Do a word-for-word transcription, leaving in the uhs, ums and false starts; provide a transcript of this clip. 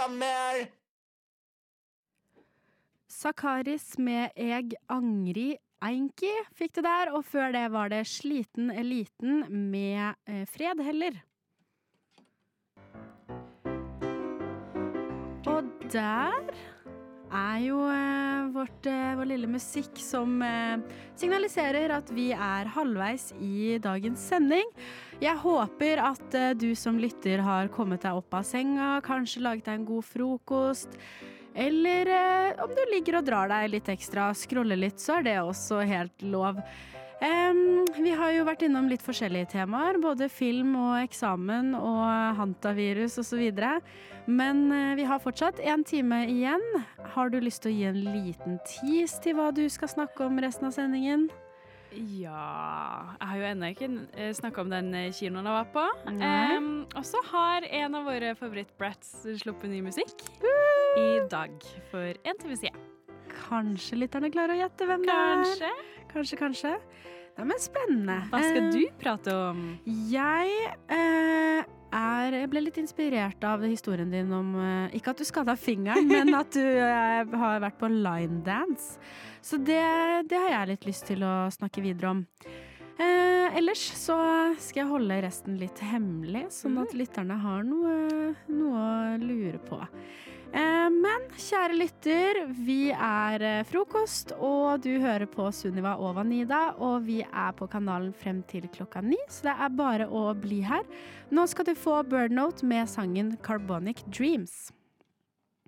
mer. Sakaris med Eg Angri Einki fikk det der, og før det var det Sliten Eliten med eh, Fred Heller. Og der er jo eh, vårt, eh, vår lille musikk som eh, signaliserer at vi er halvveis i dagens sending. Jeg håper at eh, du som lytter har kommet deg opp av senga, kanskje laget deg en god frokost, eller eh, om du ligger og drar deg litt ekstra, scroller litt, så er det også helt lov. Um, vi har jo vært innom litt forskjellige temaer, både film og eksamen og hantavirus og så videre. Men uh, vi har fortsatt en time igjen. Har du lyst til å gi en liten tease til hva du skal snakke om resten av sendingen? Ja, jeg har jo ennå ikke eh, snakket om den eh, kinoen jeg var på. Nei. Um, og så har en av våre favorittbrats sluppet ny musikk i dag for en time siden. Kanskje lytterne klarer å gjette hvem det Kanskje. er. Kanskje, kanskje. Nei, men spennende. Hva skal Eh, du prate om? Jeg eh, er Jeg ble litt inspirert av historien din om eh, ikke at du skadet fingeren, men at du eh, har vært på line dance. Så det, det har jeg litt lyst til å snakke videre om. Eh, ellers så skal jeg holde resten litt hemmelig, sånn at lytterne har noe, noe å lure på. Eh, men kjære lytter, vi er eh, frokost, og du hører på Sunniva og Vanida, og vi er på kanalen frem til klokka ni, så det er bare å bli her. Nå skal du få Bird Note med sangen Carbonic Dreams.